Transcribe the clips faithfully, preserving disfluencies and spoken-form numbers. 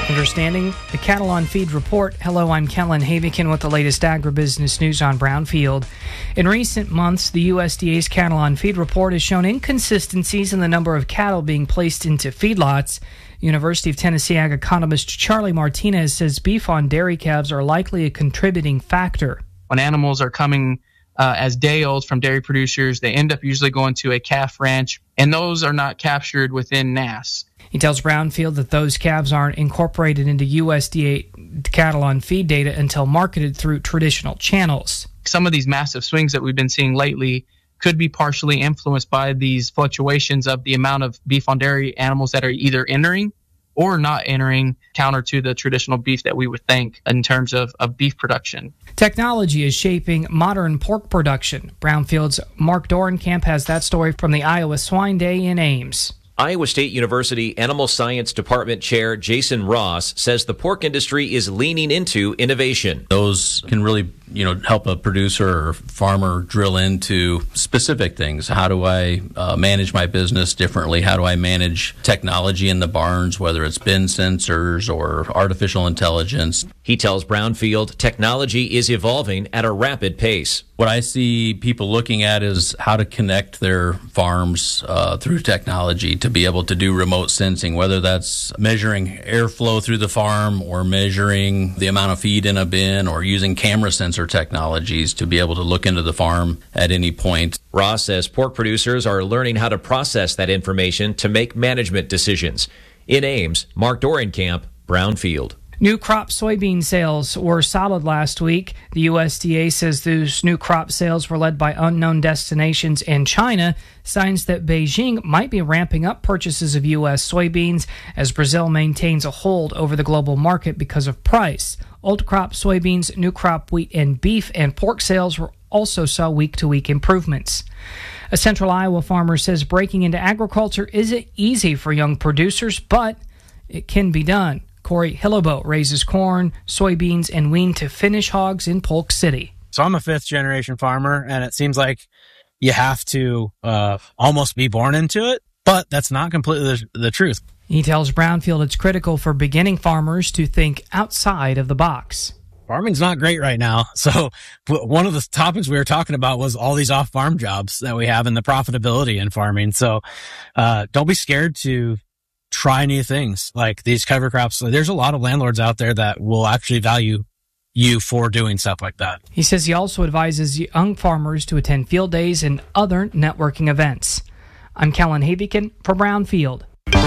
Understanding the Cattle on Feed report. Hello, I'm Kellen Havikin with the latest agribusiness news on Brownfield. In recent months, the U S D A's Cattle on Feed report has shown inconsistencies in the number of cattle being placed into feedlots. University of Tennessee ag economist Charlie Martinez says beef on dairy calves are likely a contributing factor. When animals are coming uh, as day olds from dairy producers, they end up usually going to a calf ranch, and those are not captured within N A S. He tells Brownfield that those calves aren't incorporated into U S D A cattle on feed data until marketed through traditional channels. Some of these massive swings that we've been seeing lately could be partially influenced by these fluctuations of the amount of beef on dairy animals that are either entering or not entering, counter to the traditional beef that we would think in terms of, of beef production. Technology is shaping modern pork production. Brownfield's Mark Dorenkamp has that story from the Iowa Swine Day in Ames. Iowa State University Animal Science Department Chair Jason Ross says the pork industry is leaning into innovation. Those can really, you know, help a producer or farmer drill into specific things. How do I uh, manage my business differently? How do I manage technology in the barns, whether it's bin sensors or artificial intelligence? He tells Brownfield technology is evolving at a rapid pace. What I see people looking at is how to connect their farms uh, through technology to be able to do remote sensing, whether that's measuring airflow through the farm or measuring the amount of feed in a bin or using camera sensor technologies to be able to look into the farm at any point. Ross says pork producers are learning how to process that information to make management decisions. In Ames, Mark Dorenkamp, Brownfield. New crop soybean sales were solid last week. The U S D A says those new crop sales were led by unknown destinations and China, signs that Beijing might be ramping up purchases of U S soybeans as Brazil maintains a hold over the global market because of price. Old crop soybeans, new crop wheat, and beef and pork sales were also saw week-to-week improvements. A Central Iowa farmer says breaking into agriculture isn't easy for young producers, but it can be done. Corey Hilleboat raises corn, soybeans, and wean to finish hogs in Polk City. So I'm a fifth-generation farmer, and it seems like you have to uh, almost be born into it, but that's not completely the, the truth. He tells Brownfield it's critical for beginning farmers to think outside of the box. Farming's not great right now. So one of the topics we were talking about was all these off-farm jobs that we have and the profitability in farming. So uh, don't be scared to try new things like these cover crops. There's a lot of landlords out there that will actually value you for doing stuff like that. He says he also advises young farmers to attend field days and other networking events. I'm Kellen Havikin for Brownfield.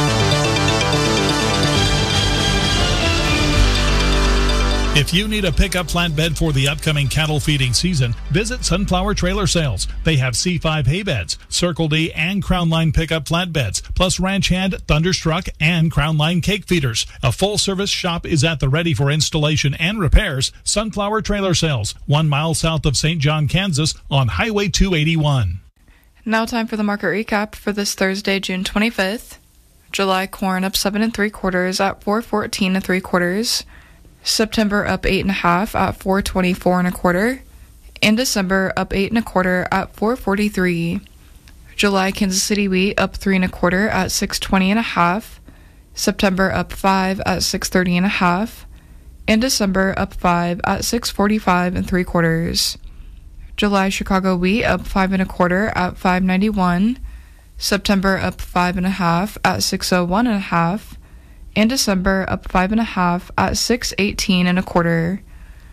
If you need a pickup flatbed for the upcoming cattle feeding season, visit Sunflower Trailer Sales. They have C five hay beds, Circle D and Crown Line pickup flatbeds, plus Ranch Hand, Thunderstruck, and Crown Line cake feeders. A full-service shop is at the ready for installation and repairs. Sunflower Trailer Sales, one mile south of Saint John, Kansas, on Highway two eighty-one. Now time for the market recap for this Thursday, June twenty-fifth. July corn up seven and three quarters at four fourteen and three quarters. September up eight and a half at four twenty-four and a quarter, and December up eight and a quarter at four forty-three. July Kansas City wheat up three and a quarter at six twenty and a half, September up five at six thirty and a half, and December up five at six forty-five and three quarters. July Chicago wheat up five and a quarter at five ninety-one, September up five and a half at six oh one and a half, and December up five and a half at six eighteen and a quarter.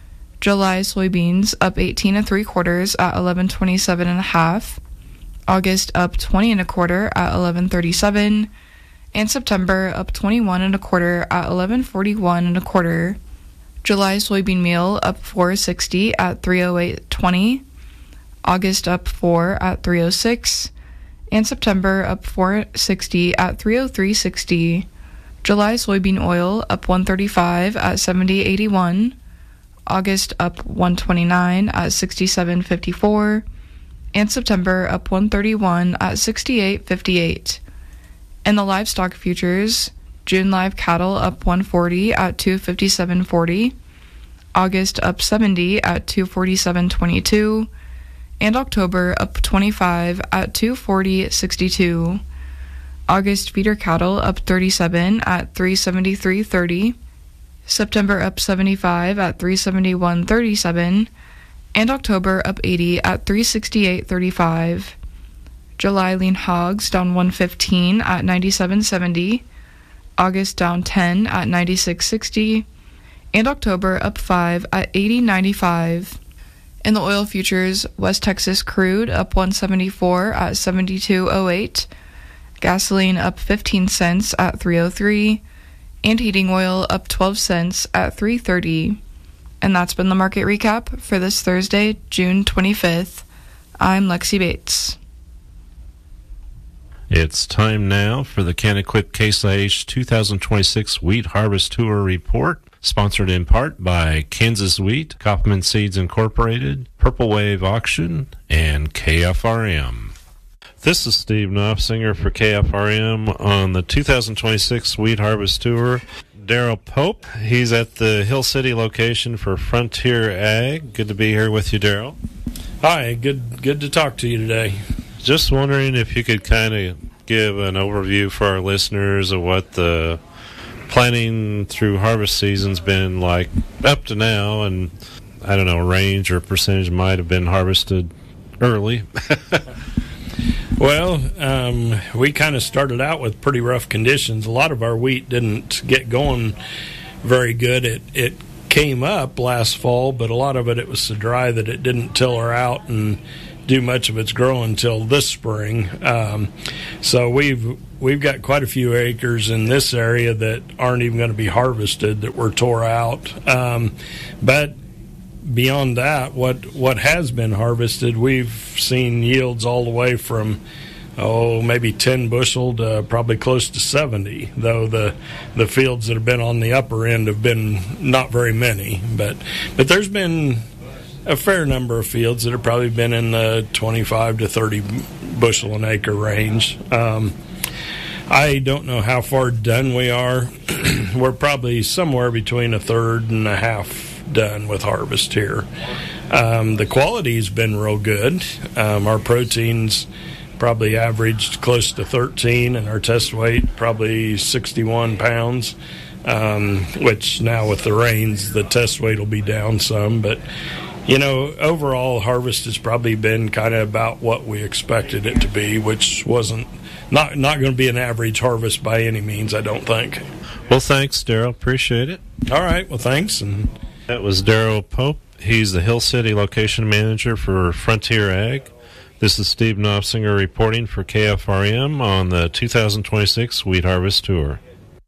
July soybeans up eighteen and three quarters at eleven twenty-seven and a half, August up twenty and a quarter at eleven thirty-seven, and September up twenty-one and a quarter at eleven forty-one and a quarter. July soybean meal up four sixty at three oh eight twenty, August up four at three oh six, and September up four sixty at three oh three sixty. July soybean oil up one thirty-five at seventy eighty-one, August up one twenty-nine at sixty-seven fifty-four, and September up one thirty-one at sixty-eight fifty-eight. And the livestock futures, June live cattle up one forty at two fifty-seven forty, August up seventy at two forty-seven twenty-two, and October up twenty-five at two forty sixty-two. August feeder cattle up thirty-seven at three seventy-three thirty, September up seventy-five at three seventy-one thirty-seven, and October up eighty at three sixty-eight thirty-five. July lean hogs down one fifteen at ninety-seven seventy, August down ten at ninety-six sixty, and October up five at eighty ninety-five. In the oil futures, West Texas crude up one seventy-four at seventy-two oh eight, gasoline up fifteen cents at three oh three, and heating oil up twelve cents at three thirty. And that's been the market recap for this Thursday, June twenty-fifth. I'm Lexi Bates. It's time now for the Can-Equip Case I H two thousand twenty-six Wheat Harvest Tour Report, sponsored in part by Kansas Wheat, Kaufman Seeds Incorporated, Purple Wave Auction, and K F R M. This is Steve Knopfsinger for K F R M on the two thousand twenty-six Wheat Harvest Tour. Daryl Pope, he's at the Hill City location for Frontier Ag. Good to be here with you, Daryl. Hi, good good to talk to you today. Just wondering if you could kind of give an overview for our listeners of what the planting through harvest season's been like up to now, and I don't know, range or percentage might have been harvested early. Well, um, we kind of started out with pretty rough conditions. A lot of our wheat didn't get going very good. It it came up last fall, but a lot of it, it was so dry that it didn't tiller out and do much of its growing until this spring. Um, so we've we've got quite a few acres in this area that aren't even going to be harvested, that were tore out. Um, but beyond that, what what has been harvested, we've seen yields all the way from oh maybe ten bushel to probably close to seventy. Though the the fields that have been on the upper end have been not very many, but but there's been a fair number of fields that have probably been in the twenty-five to thirty bushel an acre range. Um, I don't know how far done we are. We're probably somewhere between a third and a half done with harvest here. Um, the quality's been real good. Um, our proteins probably averaged close to thirteen, and our test weight probably sixty-one pounds, um, which now with the rains, the test weight will be down some. But, you know, overall harvest has probably been kind of about what we expected it to be, which wasn't not, not going to be an average harvest by any means, I don't think. Well, thanks, Daryl. Appreciate it. All right. Well, thanks. And that was Daryl Pope. He's the Hill City location manager for Frontier Ag. This is Steve Knopfsinger reporting for K F R M on the two thousand twenty-six Wheat Harvest Tour.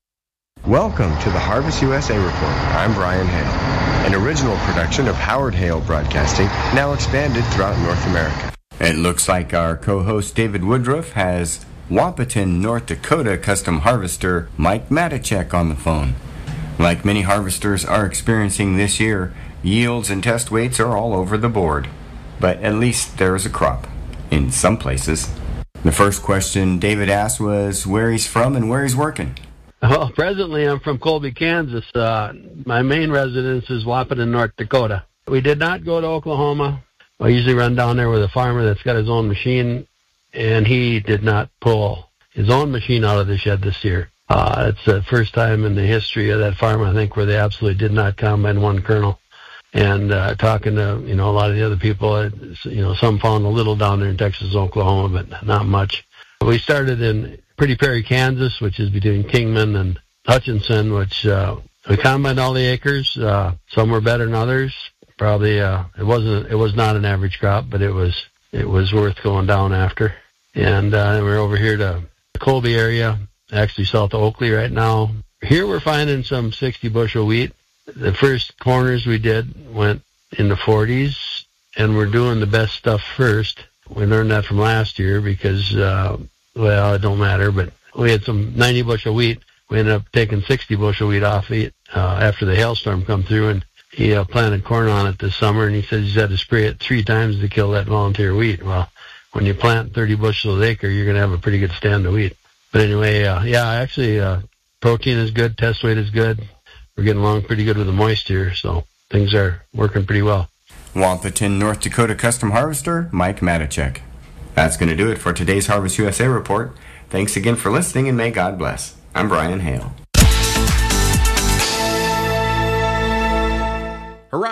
Welcome to the Harvest U S A Report. I'm Brian Hale, an original production of Howard Hale Broadcasting, now expanded throughout North America. It looks like our co-host David Woodruff has Wahpeton, North Dakota custom harvester Mike Matichek on the phone. Like many harvesters are experiencing this year, yields and test weights are all over the board. But at least there is a crop, in some places. The first question David asked was where he's from and where he's working. Well, presently I'm from Colby, Kansas. Uh, my main residence is Wahpeton, North Dakota. We did not go to Oklahoma. I usually run down there with a farmer that's got his own machine, and he did not pull his own machine out of the shed this year. Uh, it's the first time in the history of that farm, I think, where they absolutely did not combine one kernel. And uh, talking to, you know, a lot of the other people, uh, you know, some found a little down there in Texas, Oklahoma, but not much. We started in Pretty Prairie, Kansas, which is between Kingman and Hutchinson, which uh, we combined all the acres. Uh, some were better than others. Probably uh, it wasn't. It was not an average crop, but it was it was worth going down after. And uh, we're over here to the Colby area, actually south of Oakley right now. Here we're finding some sixty bushel wheat. The first corners we did went in the forties, and we're doing the best stuff first. We learned that from last year because, uh, well, it don't matter, but we had some ninety bushel wheat. We ended up taking sixty bushel wheat off it uh, after the hailstorm come through, and he uh, planted corn on it this summer, and he said he's had to spray it three times to kill that volunteer wheat. Well, when you plant thirty bushels an acre, you're going to have a pretty good stand of wheat. But anyway, uh, yeah, actually, uh, protein is good, test weight is good. We're getting along pretty good with the moisture, so things are working pretty well. Wahpeton, North Dakota custom harvester Mike Matichek. That's going to do it for today's Harvest U S A Report. Thanks again for listening, and may God bless. I'm Brian Hale.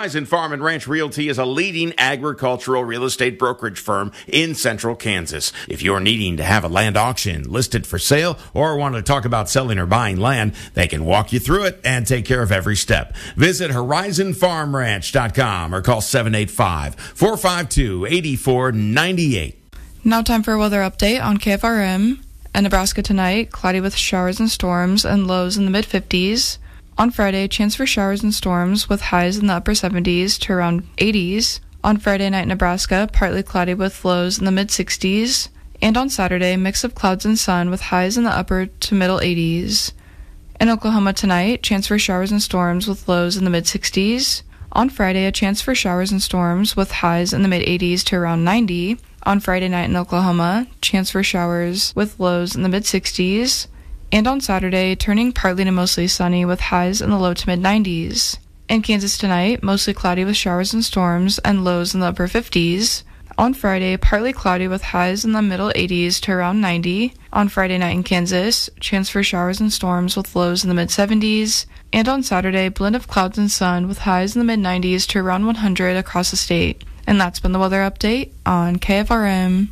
Horizon Farm and Ranch Realty is a leading agricultural real estate brokerage firm in central Kansas. If you're needing to have a land auction listed for sale or want to talk about selling or buying land, they can walk you through it and take care of every step. Visit horizon farm ranch dot com or call seven eight five, four five two, eight four nine eight. Now time for a weather update on K F R M. In Nebraska tonight, cloudy with showers and storms and lows in the mid fifties. On Friday, chance for showers and storms with highs in the upper seventies to around eighties. On Friday night, Nebraska, partly cloudy with lows in the mid sixties. And on Saturday, mix of clouds and sun with highs in the upper to middle eighties. In Oklahoma tonight, chance for showers and storms with lows in the mid sixties. On Friday, a chance for showers and storms with highs in the mid eighties to around ninety. On Friday night in Oklahoma, chance for showers with lows in the mid sixties. And on Saturday, turning partly to mostly sunny with highs in the low to mid nineties. In Kansas tonight, mostly cloudy with showers and storms and lows in the upper fifties. On Friday, partly cloudy with highs in the middle eighties to around ninety. On Friday night in Kansas, chance for showers and storms with lows in the mid seventies. And on Saturday, blend of clouds and sun with highs in the mid nineties to around one hundred across the state. And that's been the weather update on K F R M.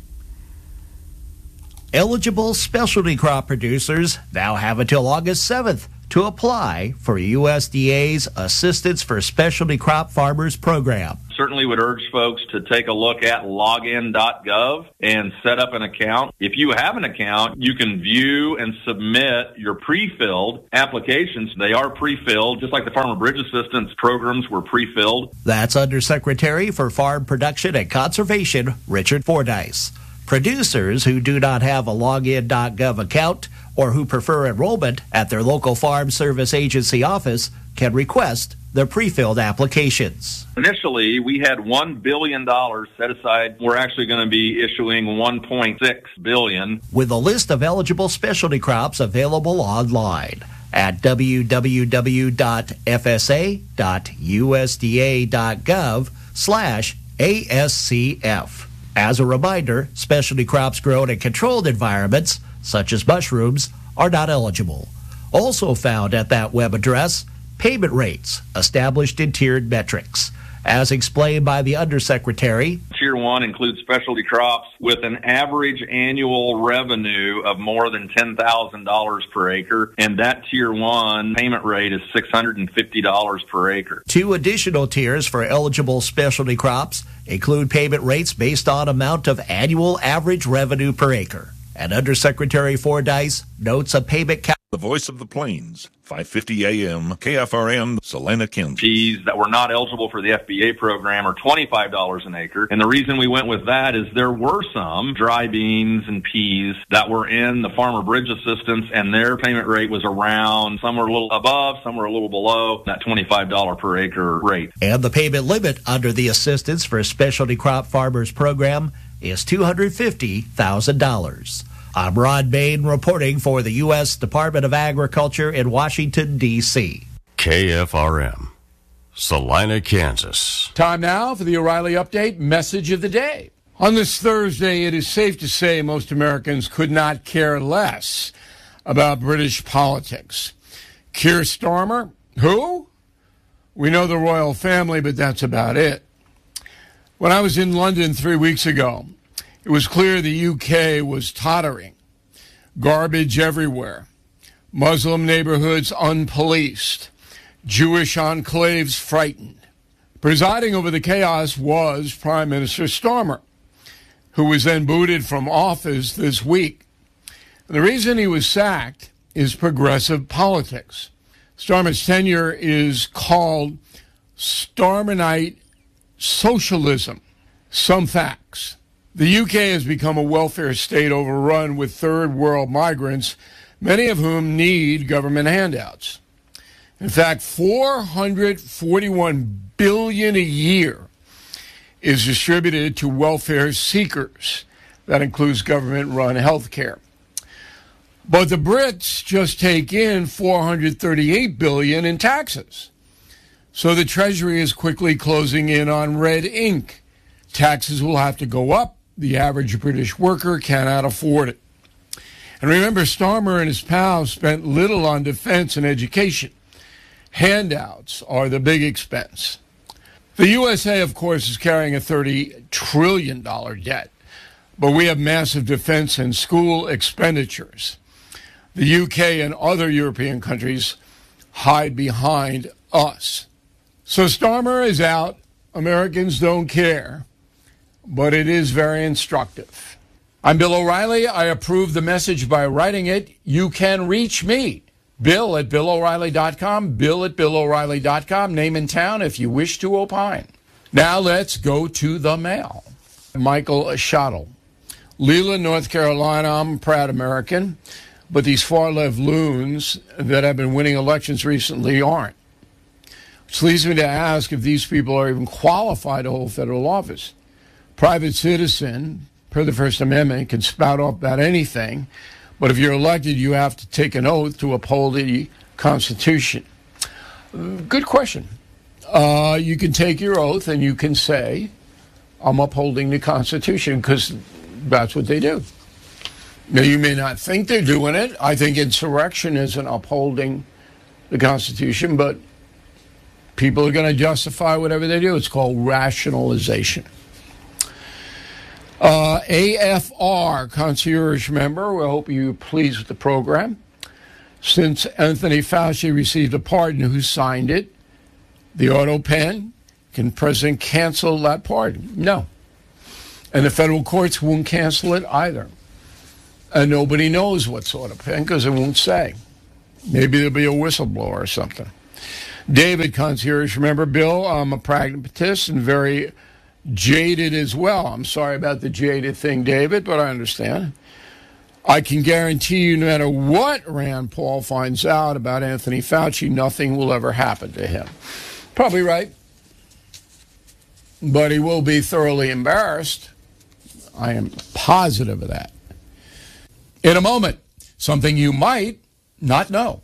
Eligible specialty crop producers now have until August seventh to apply for U S D A's Assistance for Specialty Crop Farmers program. Certainly would urge folks to take a look at login dot gov and set up an account. If you have an account, you can view and submit your pre-filled applications. They are pre-filled, just like the Farmer Bridge Assistance programs were pre-filled. That's Undersecretary for Farm Production and Conservation, Richard Fordyce. Producers who do not have a login dot gov account or who prefer enrollment at their local Farm Service Agency office can request their pre-filled applications. Initially, we had one billion dollars set aside. We're actually going to be issuing one point six billion dollars. With a list of eligible specialty crops available online at w w w dot f s a dot u s d a dot gov slash A S C F. As a reminder, specialty crops grown in controlled environments, such as mushrooms, are not eligible. Also found at that web address, payment rates established in tiered metrics. As explained by the Undersecretary, Tier one includes specialty crops with an average annual revenue of more than ten thousand dollars per acre, and that Tier one payment rate is six hundred fifty dollars per acre. Two additional tiers for eligible specialty crops include payment rates based on amount of annual average revenue per acre. And Undersecretary Fordyce notes a payment cap. The Voice of the Plains, five fifty A M, K F R M, Salina, Kansas. Peas that were not eligible for the F B A program are twenty-five dollars an acre. And the reason we went with that is there were some dry beans and peas that were in the Farmer Bridge Assistance, and their payment rate was around, some were a little above, some were a little below that twenty-five dollars per acre rate. And the payment limit under the Assistance for Specialty Crop Farmers program is two hundred fifty thousand dollars. I'm Rod Bain reporting for the U S Department of Agriculture in Washington, D C K F R M, Salina, Kansas. Time now for the O'Reilly Update Message of the Day. On this Thursday, it is safe to say most Americans could not care less about British politics. Keir Starmer, who? We know the royal family, but that's about it. When I was in London three weeks ago, it was clear the U K was tottering. Garbage everywhere. Muslim neighborhoods unpoliced. Jewish enclaves frightened. Presiding over the chaos was Prime Minister Starmer, who was then booted from office this week. And the reason he was sacked is progressive politics. Starmer's tenure is called Starmerite socialism. Some facts. The U K has become a welfare state overrun with third world migrants, many of whom need government handouts. In fact, four hundred forty-one billion dollars a year is distributed to welfare seekers. That includes government-run health care. But the Brits just take in four hundred thirty-eight billion dollars in taxes. So the Treasury is quickly closing in on red ink. Taxes will have to go up. The average British worker cannot afford it. And remember, Starmer and his pals spent little on defense and education. Handouts are the big expense. The U S A, of course, is carrying a thirty trillion dollars debt, but we have massive defense and school expenditures. The U K and other European countries hide behind us. So Starmer is out. Americans don't care, but it is very instructive. I'm Bill O'Reilly. I approve the message by writing it. You can reach me, Bill at Bill O'Reilly dot com, Bill at Bill O'Reilly dot com, name and town if you wish to opine. Now let's go to the mail. Michael Schottel. Leland, North Carolina. I'm a proud American, but these far-left loons that have been winning elections recently aren't. Which leads me to ask if these people are even qualified to hold federal office. Private citizen, per the First Amendment, can spout off about anything, but if you're elected, you have to take an oath to uphold the Constitution. Good question. Uh, you can take your oath and you can say, I'm upholding the Constitution, because that's what they do. Now, you may not think they're doing it. I think insurrection isn't upholding the Constitution, but people are going to justify whatever they do. It's called rationalization. Uh, A F R, concierge member, we hope you're pleased with the program. Since Anthony Fauci received a pardon, who signed it? The auto pen? Can President cancel that pardon? No. And the federal courts won't cancel it either. And nobody knows what sort of pen, because it won't say. Maybe there'll be a whistleblower or something. David, concierge, remember, Bill, I'm a pragmatist and very jaded as well. I'm sorry about the jaded thing, David, but I understand. I can guarantee you, no matter what Rand Paul finds out about Anthony Fauci, nothing will ever happen to him. Probably right. But he will be thoroughly embarrassed. I am positive of that. In a moment, something you might not know.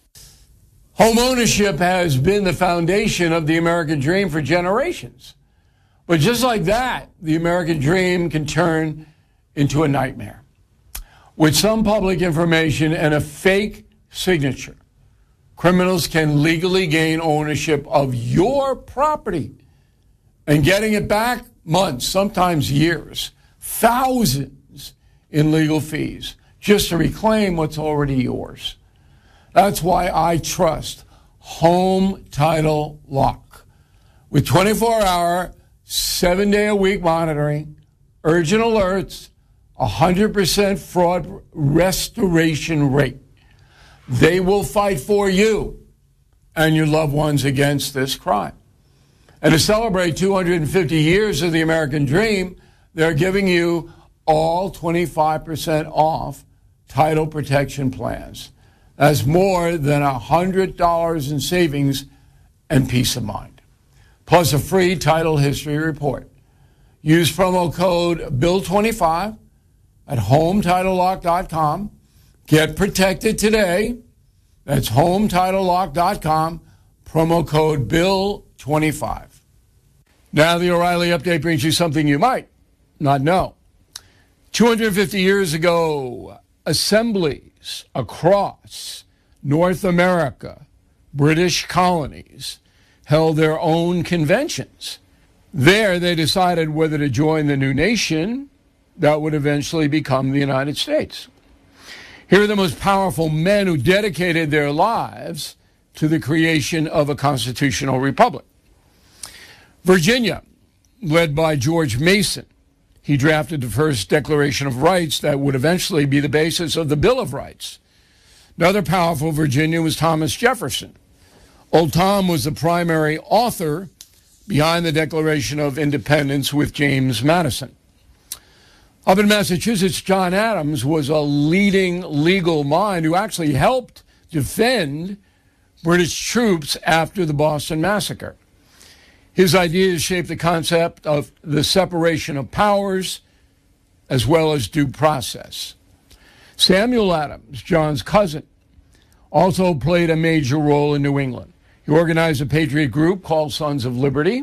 Home ownership has been the foundation of the American dream for generations. But just like that, the American dream can turn into a nightmare. With some public information and a fake signature, criminals can legally gain ownership of your property, and getting it back months, sometimes years, thousands in legal fees, just to reclaim what's already yours. That's why I trust Home Title Lock. With twenty-four hour, seven day a week monitoring, urgent alerts, one hundred percent fraud restoration rate. They will fight for you and your loved ones against this crime. And to celebrate two hundred fifty years of the American dream, they're giving you all twenty-five percent off title protection plans. That's more than one hundred dollars in savings and peace of mind. Plus a free title history report. Use promo code Bill twenty-five at home title lock dot com. Get protected today. That's home title lock dot com. Promo code Bill twenty-five. Now the O'Reilly Update brings you something you might not know. two hundred fifty years ago, assemblies across North America, British colonies, held their own conventions. There they decided whether to join the new nation that would eventually become the United States. Here are the most powerful men who dedicated their lives to the creation of a constitutional republic. Virginia, led by George Mason. He drafted the first Declaration of Rights that would eventually be the basis of the Bill of Rights. Another powerful Virginia was Thomas Jefferson. Old Tom was the primary author behind the Declaration of Independence with James Madison. Up in Massachusetts, John Adams was a leading legal mind who actually helped defend British troops after the Boston Massacre. His ideas shaped the concept of the separation of powers as well as due process. Samuel Adams, John's cousin, also played a major role in New England. He organized a patriot group called Sons of Liberty.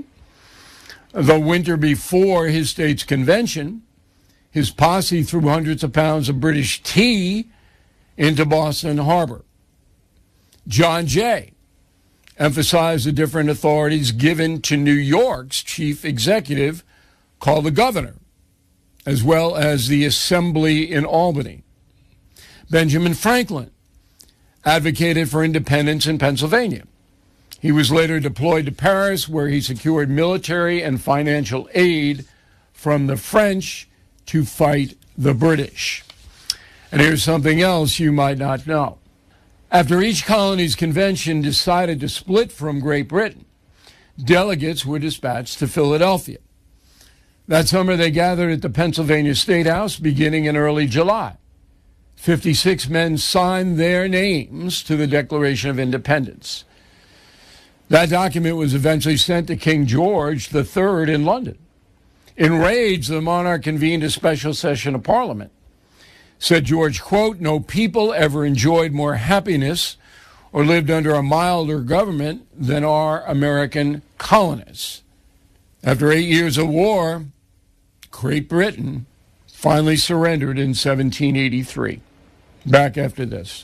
The winter before his state's convention, his posse threw hundreds of pounds of British tea into Boston Harbor. John Jay, emphasized the different authorities given to New York's chief executive, called the governor, as well as the assembly in Albany. Benjamin Franklin advocated for independence in Pennsylvania. He was later deployed to Paris, where he secured military and financial aid from the French to fight the British. And here's something else you might not know. After each colony's convention decided to split from Great Britain, delegates were dispatched to Philadelphia. That summer, they gathered at the Pennsylvania State House beginning in early July. fifty-six men signed their names to the Declaration of Independence. That document was eventually sent to King George the Third in London. Enraged, the monarch convened a special session of Parliament. Said George, quote, "No people ever enjoyed more happiness or lived under a milder government than our American colonists." After eight years of war, Great Britain finally surrendered in seventeen eighty-three. Back after this.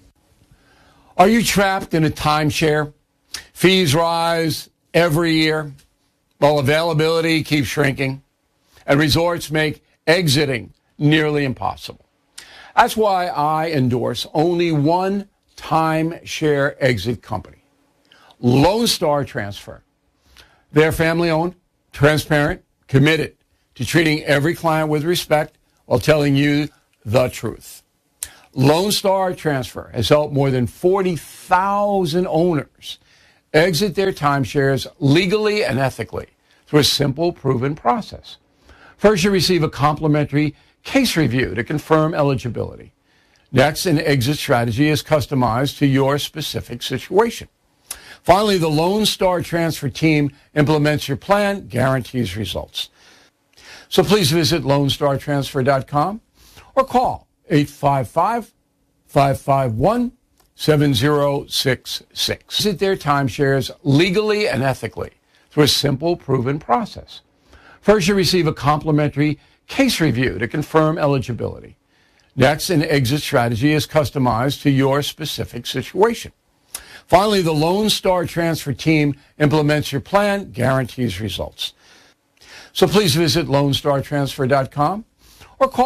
Are you trapped in a timeshare? Fees rise every year while availability keeps shrinking, and resorts make exiting nearly impossible. That's why I endorse only one timeshare exit company, Lone Star Transfer. They're family-owned, transparent, committed to treating every client with respect while telling you the truth. Lone Star Transfer has helped more than forty thousand owners exit their timeshares legally and ethically through a simple, proven process. First, you receive a complimentary case review to confirm eligibility. Next, an exit strategy is customized to your specific situation. Finally, the Lone Star Transfer team implements your plan, guarantees results. So please visit lone star transfer dot com or call eight five five, five five one, seven zero six six. Visit their timeshares legally and ethically through a simple, proven process. First, you receive a complimentary case review to confirm eligibility. Next, an exit strategy is customized to your specific situation. Finally, the Lone Star Transfer team implements your plan, guarantees results. So please visit lone star transfer dot com